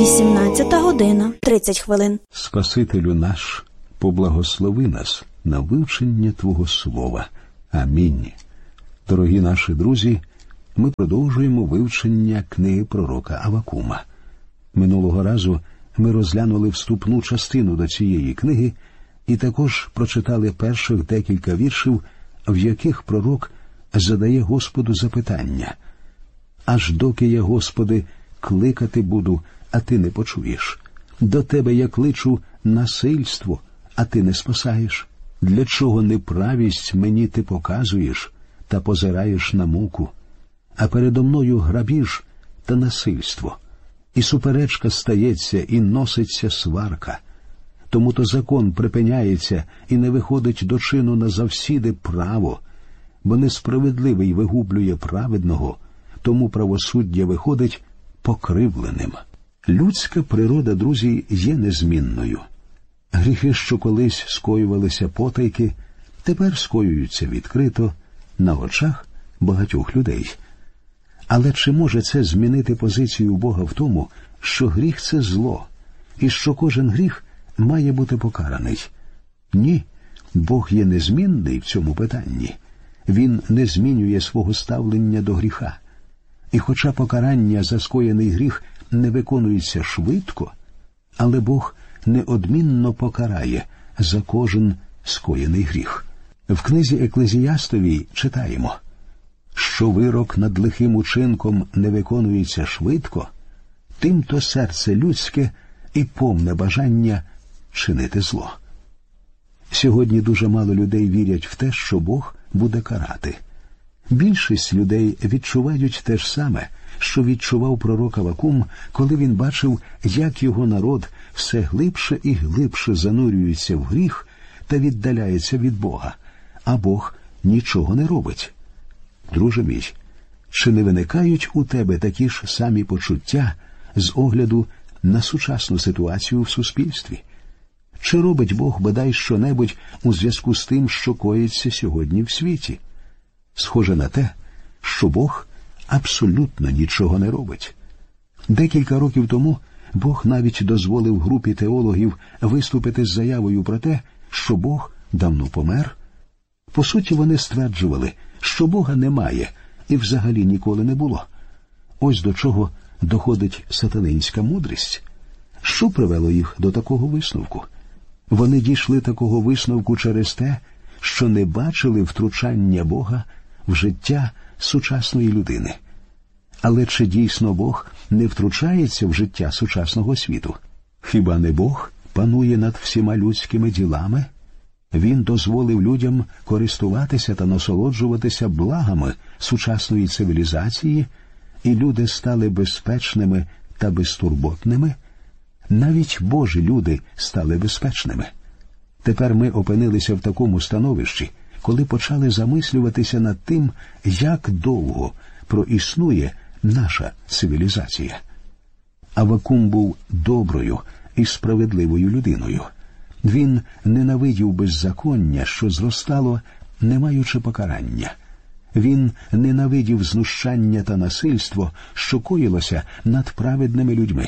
18:30. Спасителю наш, поблагослови нас на вивчення Твого Слова. Амінь. Дорогі наші друзі, ми продовжуємо вивчення книги пророка Аввакума. Минулого разу ми розглянули вступну частину до цієї книги і також прочитали перших декілька віршів, в яких пророк задає Господу запитання. «Аж доки я, Господи, кликати буду, а Ти не почуєш. До Тебе я кличу насильство, а Ти не спасаєш. Для чого неправість мені Ти показуєш та позираєш на муку? А передо мною грабіж та насильство. І суперечка стається, і носиться сварка. Тому-то закон припиняється і не виходить до чину назавсіди право, бо несправедливий вигублює праведного, тому правосуддя виходить покривленим». Людська природа, друзі, є незмінною. Гріхи, що колись скоювалися потайки, тепер скоюються відкрито на очах багатьох людей. Але чи може це змінити позицію Бога в тому, що гріх – це зло, і що кожен гріх має бути покараний? Ні, Бог є незмінний в цьому питанні. Він не змінює свого ставлення до гріха. І хоча покарання за скоєний гріх не виконується швидко, але Бог неодмінно покарає за кожен скоєний гріх. В книзі Еклезіастовій читаємо: «Що вирок над лихим учинком не виконується швидко, тим-то серце людське і повне бажання чинити зло». Сьогодні дуже мало людей вірять в те, що Бог буде карати. Більшість людей відчувають те ж саме, що відчував пророк Аввакум, коли він бачив, як його народ все глибше і глибше занурюється в гріх та віддаляється від Бога, а Бог нічого не робить. Друже мій, чи не виникають у тебе такі ж самі почуття з огляду на сучасну ситуацію в суспільстві? Чи робить Бог бодай що-небудь у зв'язку з тим, що коїться сьогодні в світі? Схоже на те, що Бог абсолютно нічого не робить. Декілька років тому Бог навіть дозволив групі теологів виступити з заявою про те, що Бог давно помер. По суті, вони стверджували, що Бога немає і взагалі ніколи не було. Ось до чого доходить сатанинська мудрість. Що привело їх до такого висновку? Вони дійшли такого висновку через те, що не бачили втручання Бога в життя сучасної людини. Але чи дійсно Бог не втручається в життя сучасного світу? Хіба не Бог панує над всіма людськими ділами? Він дозволив людям користуватися та насолоджуватися благами сучасної цивілізації, і люди стали безпечними та безтурботними. Навіть Божі люди стали безпечними. Тепер ми опинилися в такому становищі, коли почали замислюватися над тим, як довго проіснує наша цивілізація. Аввакум був доброю і справедливою людиною. Він ненавидів беззаконня, що зростало, не маючи покарання. Він ненавидів знущання та насильство, що коїлося над праведними людьми.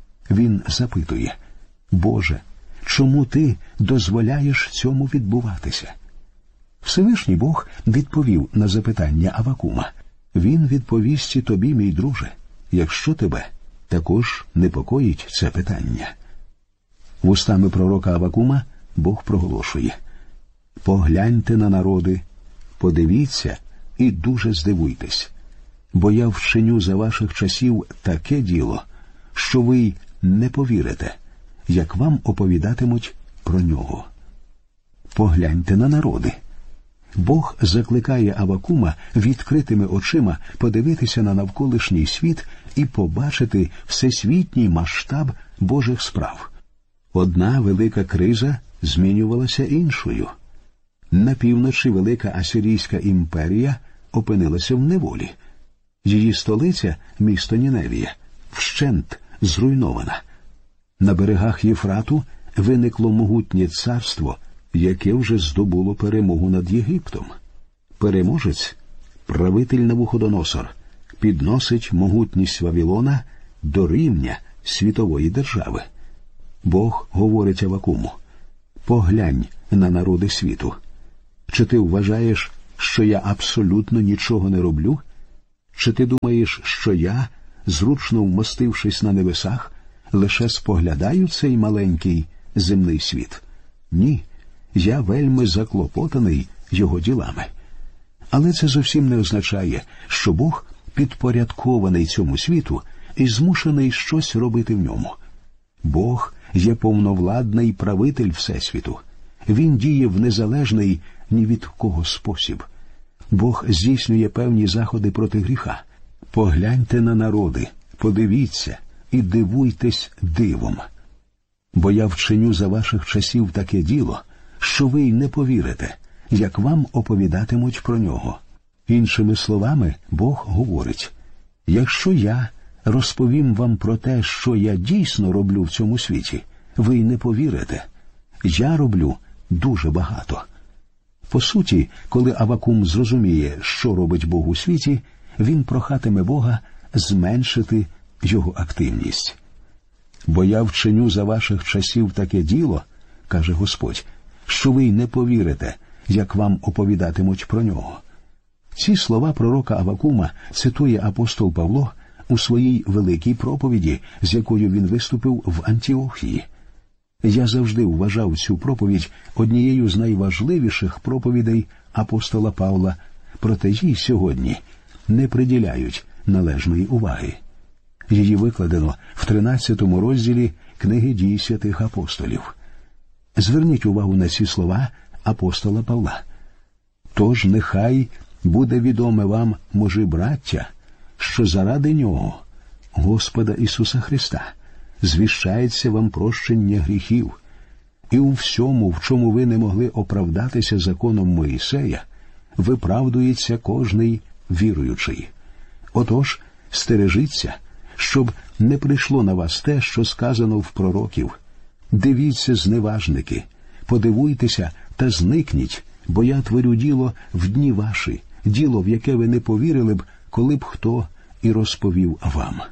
Він запитує: «Боже, чому Ти дозволяєш цьому відбуватися?» Всевишній Бог відповів на запитання Аввакума. Він відповість і тобі, мій друже, якщо тебе також непокоїть це питання. Вустами пророка Аввакума Бог проголошує: «Погляньте на народи, подивіться і дуже здивуйтесь, бо я вчиню за ваших часів таке діло, що ви й не повірите, як вам оповідатимуть про нього». Погляньте на народи. Бог закликає Аввакума відкритими очима подивитися на навколишній світ і побачити всесвітній масштаб Божих справ. Одна велика криза змінювалася іншою. На півночі велика Асирійська імперія опинилася в неволі. Її столиця, місто Ніневія, вщент зруйнована. На берегах Єфрату виникло могутнє царство, яке вже здобуло перемогу над Єгиптом. Переможець, правитель Навуходоносор, підносить могутність Вавилона до рівня світової держави. Бог говорить Авакуму: «Поглянь на народи світу. Чи ти вважаєш, що я абсолютно нічого не роблю? Чи ти думаєш, що я, зручно вмостившись на небесах, лише споглядаю цей маленький земний світ? Ні, я вельми заклопотаний його ділами». Але це зовсім не означає, що Бог підпорядкований цьому світу і змушений щось робити в ньому. Бог є повновладний правитель Всесвіту. Він діє в незалежний ні від кого спосіб. Бог здійснює певні заходи проти гріха. Погляньте на народи, подивіться і дивуйтесь дивом. Бо я вчиню за ваших часів таке діло, що ви й не повірите, як вам оповідатимуть про нього. Іншими словами, Бог говорить: якщо я розповім вам про те, що я дійсно роблю в цьому світі, ви й не повірите. Я роблю дуже багато. По суті, коли Авакум зрозуміє, що робить Бог у світі, він прохатиме Бога зменшити його активність. «Бо я вчиню за ваших часів таке діло, – каже Господь, – що ви й не повірите, як вам оповідатимуть про нього». Ці слова пророка Авакума цитує апостол Павло у своїй великій проповіді, з якою він виступив в Антіохії. Я завжди вважав цю проповідь однією з найважливіших проповідей апостола Павла, проте їй сьогодні не приділяють належної уваги. Її викладено в 13 розділі книги «Дій святих апостолів». Зверніть увагу на ці слова апостола Павла. «Тож нехай буде відоме вам, мужі браття, що заради Нього, Господа Ісуса Христа, звіщається вам прощення гріхів, і у всьому, в чому ви не могли оправдатися законом Моїсея, виправдується кожний віруючий. Отож, стережіться, щоб не прийшло на вас те, що сказано в пророків. Дивіться, зневажники, подивуйтеся та зникніть, бо я творю діло в дні ваші, діло, в яке ви не повірили б, коли б хто і розповів вам».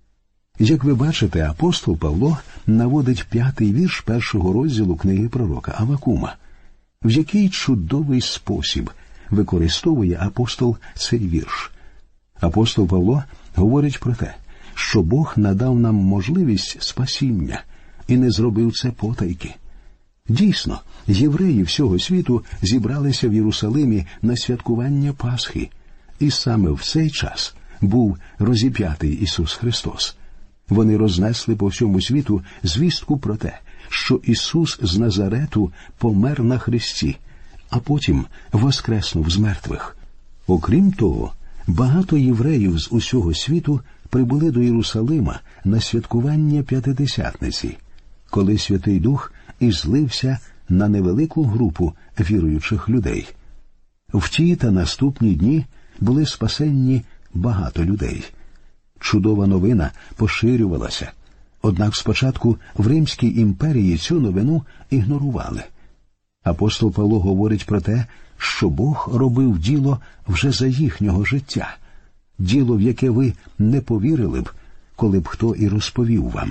Як ви бачите, апостол Павло наводить 5-й вірш 1-го розділу книги пророка Авакума. В який чудовий спосіб використовує апостол цей вірш. Апостол Павло говорить про те, що Бог надав нам можливість спасіння і не зробив це потайки. Дійсно, євреї всього світу зібралися в Єрусалимі на святкування Пасхи, і саме в цей час був розіп'ятий Ісус Христос. Вони рознесли по всьому світу звістку про те, що Ісус з Назарету помер на хресті, а потім воскреснув з мертвих. Окрім того, багато євреїв з усього світу прибули до Єрусалима на святкування П'ятидесятниці, коли Святий Дух і злився на невелику групу віруючих людей. В ті та наступні дні були спасенні багато людей. Чудова новина поширювалася, однак спочатку в Римській імперії цю новину ігнорували. Апостол Павло говорить про те, що Бог робив діло вже за їхнього життя, діло, в яке ви не повірили б, коли б хто і розповів вам.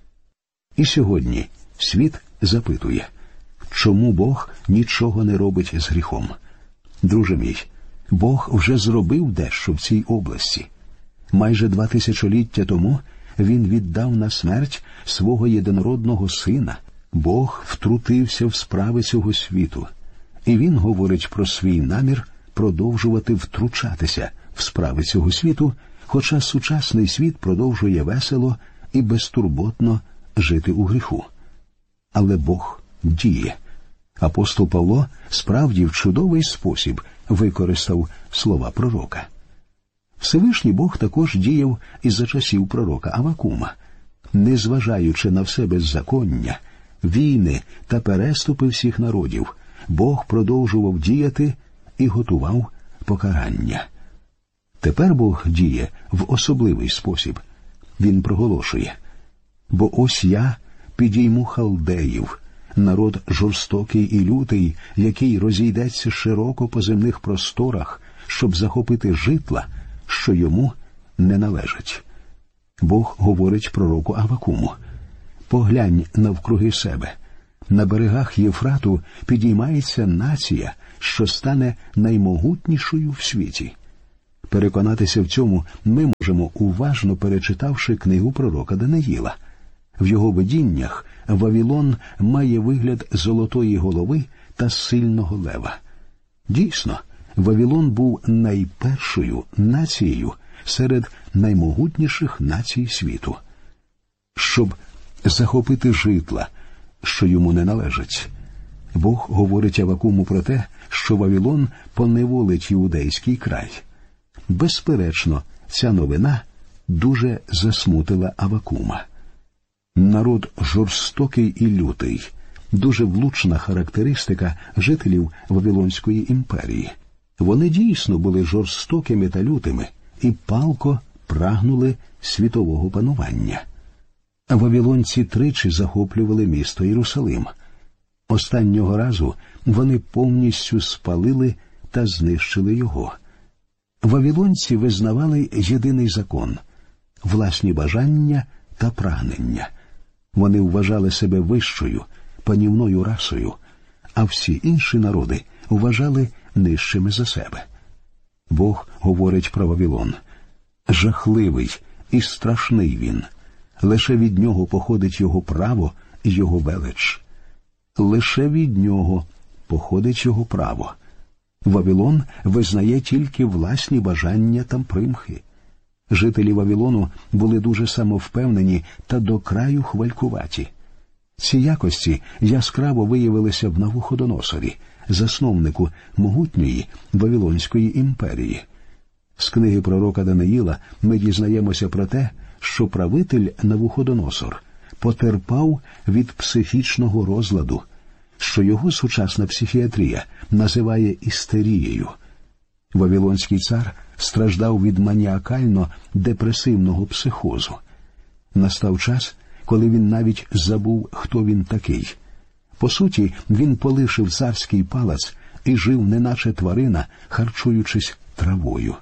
І сьогодні світ запитує, чому Бог нічого не робить з гріхом? Друже мій, Бог вже зробив дещо в цій області. Майже 2 тисячоліття тому Він віддав на смерть свого єдинородного Сина. Бог втрутився в справи цього світу. І Він говорить про свій намір продовжувати втручатися в справи цього світу, хоча сучасний світ продовжує весело і безтурботно жити у гріху. Але Бог діє. Апостол Павло справді в чудовий спосіб використав слова пророка. Всевишній Бог також діяв і за часів пророка Авакума. Незважаючи на все беззаконня, війни та переступи всіх народів, Бог продовжував діяти і готував покарання. Тепер Бог діє в особливий спосіб. Він проголошує: «Бо ось я підійму халдеїв, народ жорстокий і лютий, який розійдеться широко по земних просторах, щоб захопити житла, що йому не належать». Бог говорить пророку Авакуму: «Поглянь навкруги себе. На берегах Єфрату підіймається нація, що стане наймогутнішою в світі». Переконатися в цьому ми можемо, уважно перечитавши книгу пророка Даниїла. В його видіннях Вавилон має вигляд золотої голови та сильного лева. Дійсно, Вавилон був найпершою нацією серед наймогутніших націй світу. Щоб захопити житла, що йому не належать, Бог говорить Авакуму про те, що Вавилон поневолить Іудейський край. Безперечно, ця новина дуже засмутила Авакума. Народ жорстокий і лютий – дуже влучна характеристика жителів Вавилонської імперії. Вони дійсно були жорстокими та лютими і палко прагнули світового панування. Вавилонці тричі захоплювали місто Єрусалим. Останнього разу вони повністю спалили та знищили його. Вавилонці визнавали єдиний закон – власні бажання та прагнення. Вони вважали себе вищою, панівною расою, а всі інші народи вважали нижчими за себе. Бог говорить про Вавилон: «Жахливий і страшний він. Лише від нього походить його право і його велич». Лише від нього походить його право. Вавилон визнає тільки власні бажання та примхи. Жителі Вавилону були дуже самовпевнені та до краю хвалькуваті. Ці якості яскраво виявилися в Навуходоносорі, засновнику могутньої Вавилонської імперії. З книги пророка Даниїла ми дізнаємося про те, що правитель Навуходоносор потерпав від психічного розладу, що його сучасна психіатрія називає істерією. Вавилонський цар страждав від маніакально-депресивного психозу. Настав час, коли він навіть забув, хто він такий. По суті, він полишив царський палац і жив неначе тварина, харчуючись травою.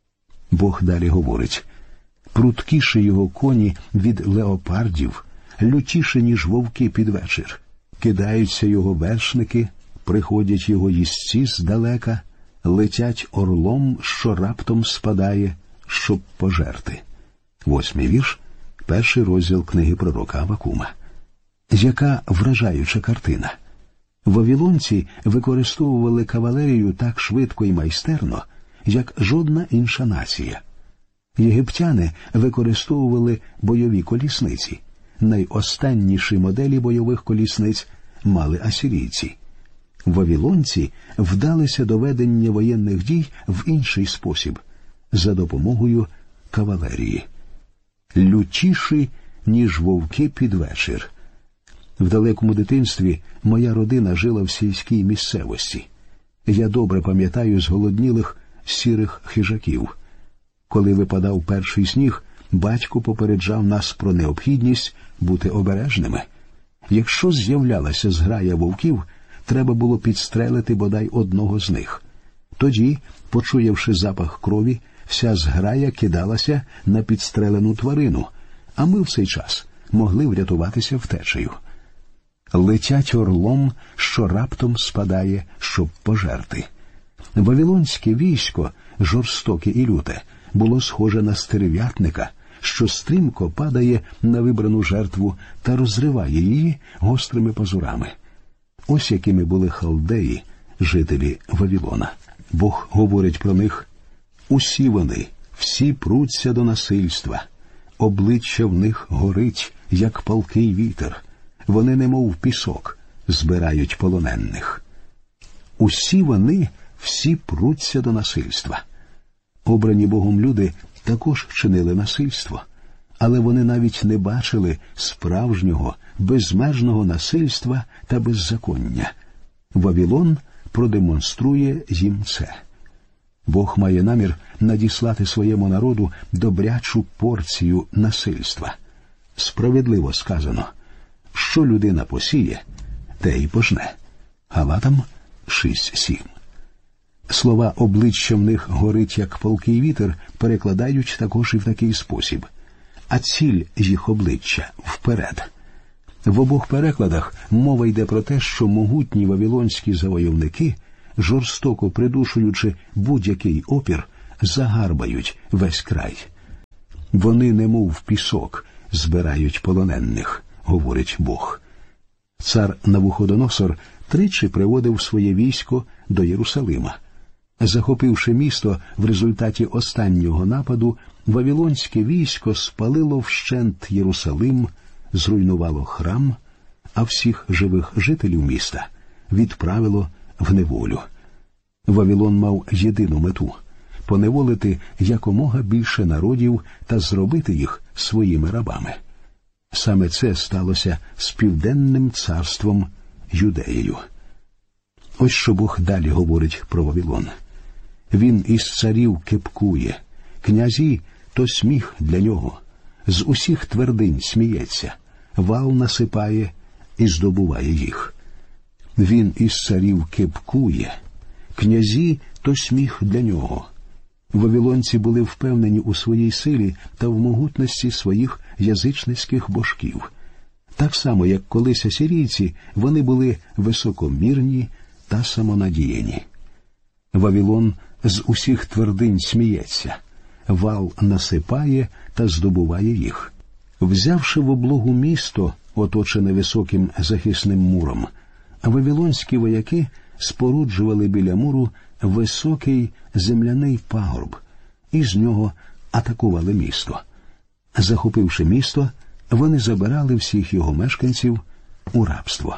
Бог далі говорить: «Пруткіші його коні від леопардів, лютіші, ніж вовки під вечір. Кидаються його вершники, приходять його їзці здалека, летять орлом, що раптом спадає, щоб пожерти». 8-й вірш, 1-й розділ книги пророка Авакума. Яка вражаюча картина! Вавилонці використовували кавалерію так швидко і майстерно, як жодна інша нація. Єгиптяни використовували бойові колісниці. Найостанніші моделі бойових колісниць мали асирійці. Вавилонці вдалися до ведення воєнних дій в інший спосіб – за допомогою кавалерії. Лютіші, ніж вовки під вечір. В далекому дитинстві моя родина жила в сільській місцевості. Я добре пам'ятаю зголоднілих сірих хижаків. Коли випадав перший сніг, батько попереджав нас про необхідність бути обережними. Якщо з'являлася зграя вовків, треба було підстрелити бодай одного з них. Тоді, почуявши запах крові, вся зграя кидалася на підстрелену тварину, а ми в цей час могли врятуватися втечею. Летять орлом, що раптом спадає, щоб пожерти. Вавилонське військо, жорстоке і люте, було схоже на стерв'ятника, що стрімко падає на вибрану жертву та розриває її гострими пазурами. Ось якими були халдеї, жителі Вавилона. Бог говорить про них: «Усі вони, всі пруться до насильства. Обличчя в них горить, як палкий вітер. Вони, немов пісок, збирають полонених». Усі вони, всі пруться до насильства. Обрані Богом люди також вчинили насильство, але вони навіть не бачили справжнього, безмежного насильства та беззаконня. Вавилон продемонструє їм це. Бог має намір надіслати своєму народу добрячу порцію насильства. Справедливо сказано: що людина посіє, те й пожне. Галатам 6:7. Слова «обличчя в них горить, як палкий вітер» перекладають також і в такий спосіб: а ціль їх обличчя вперед. В обох перекладах мова йде про те, що могутні вавилонські завойовники, жорстоко придушуючи будь-який опір, загарбають весь край. Вони, немов пісок, збирають полонених, говорить Бог. Цар Навуходоносор тричі приводив своє військо до Єрусалима. Захопивши місто, в результаті останнього нападу, вавилонське військо спалило вщент Єрусалим, зруйнувало храм, а всіх живих жителів міста відправило в неволю. Вавилон мав єдину мету – поневолити якомога більше народів та зробити їх своїми рабами. Саме це сталося з Південним царством Юдеєю. Ось що Бог далі говорить про Вавилон. Він із царів кепкує, князі – то сміх для нього, з усіх твердинь сміється, вал насипає і здобуває їх. Він із царів кепкує, князі – то сміх для нього. Вавилонці були впевнені у своїй силі та в могутності своїх язичницьких божків. Так само, як колись асирійці, вони були високомірні та самонадіяні. Вавилон з усіх твердинь сміється, вал насипає та здобуває їх. Взявши в облогу місто, оточене високим захисним муром, вавилонські вояки споруджували біля муру високий земляний пагорб, і з нього атакували місто. Захопивши місто, вони забирали всіх його мешканців у рабство.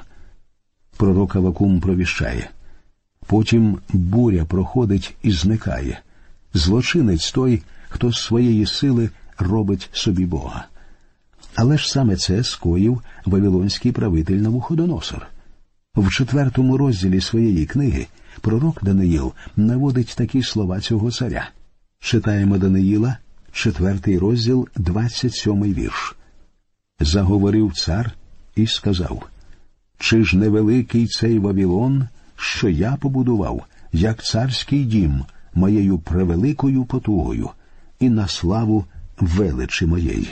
Пророк Авакум провіщає: «Потім буря проходить і зникає. Злочинець той, хто з своєї сили робить собі Бога». Але ж саме це скоїв вавилонський правитель Навуходоносор. В 4 розділі своєї книги пророк Даниїл наводить такі слова цього царя. Читаємо Даниїла, 4 розділ, 27 вірш. «Заговорив цар і сказав: чи ж невеликий цей Вавилон, що я побудував, як царський дім, моєю превеликою потугою, і на славу величі моєї».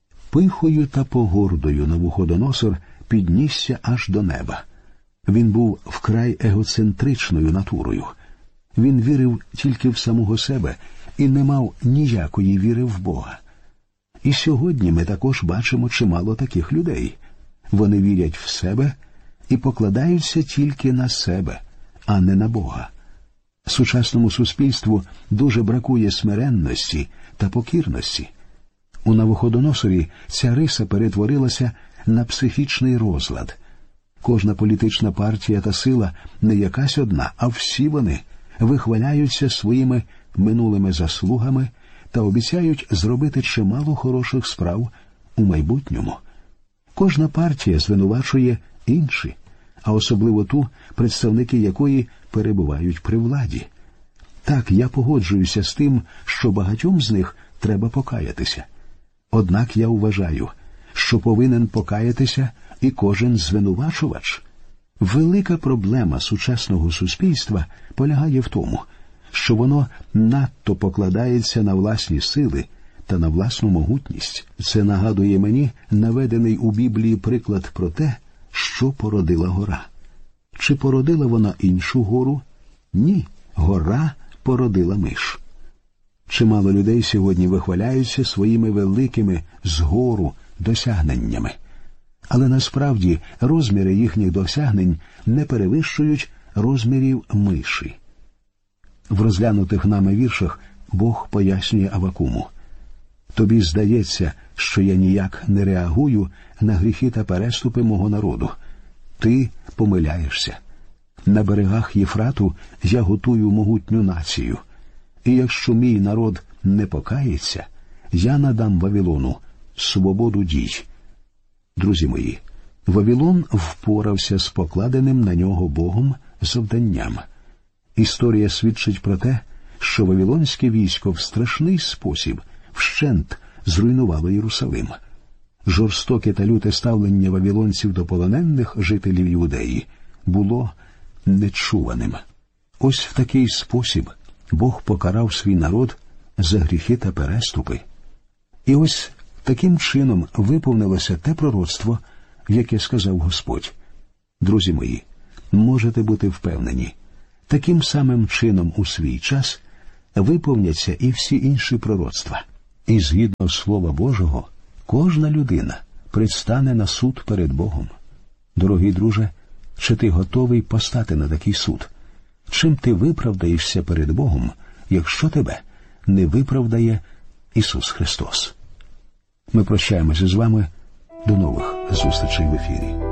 Пихою та погордою Навуходоносор піднісся аж до неба. Він був вкрай егоцентричною натурою. Він вірив тільки в самого себе і не мав ніякої віри в Бога. І сьогодні ми також бачимо чимало таких людей. Вони вірять в себе і покладаються тільки на себе, а не на Бога. Сучасному суспільству дуже бракує смиренності та покірності. У Навуходоносорі ця риса перетворилася на психічний розлад. Кожна політична партія та сила не якась одна, а всі вони вихваляються своїми минулими заслугами та обіцяють зробити чимало хороших справ у майбутньому. Кожна партія звинувачує інші, а особливо ту, представники якої перебувають при владі. Так, я погоджуюся з тим, що багатьом з них треба покаятися. Однак я вважаю, що повинен покаятися і кожен звинувачувач. Велика проблема сучасного суспільства полягає в тому, що воно надто покладається на власні сили та на власну могутність. Це нагадує мені наведений у Біблії приклад про те, що породила гора. Чи породила вона іншу гору? Ні, гора породила миш. Чимало людей сьогодні вихваляються своїми великими згору досягненнями. Але насправді розміри їхніх досягнень не перевищують розмірів миші. В розглянутих нами віршах Бог пояснює Авакуму: «Тобі здається, що я ніяк не реагую на гріхи та переступи мого народу. Ти помиляєшся. На берегах Єфрату я готую могутню націю. І якщо мій народ не покається, я надам Вавилону свободу дій». Друзі мої, Вавилон впорався з покладеним на нього Богом завданням. Історія свідчить про те, що вавилонське військо в страшний спосіб вщент зруйнувало Єрусалим. Жорстоке та люте ставлення вавилонців до полонених жителів Іудеї було нечуваним. Ось в такий спосіб Бог покарав свій народ за гріхи та переступи. І ось Таким чином виповнилося те пророцтво, яке сказав Господь. Друзі мої, можете бути впевнені, таким самим чином у свій час виповняться і всі інші пророцтва. І згідно Слова Божого, кожна людина предстане на суд перед Богом. Дорогий друже, чи ти готовий постати на такий суд? Чим ти виправдаєшся перед Богом, якщо тебе не виправдає Ісус Христос? Ми прощаємося з вами. До нових зустрічей в ефірі.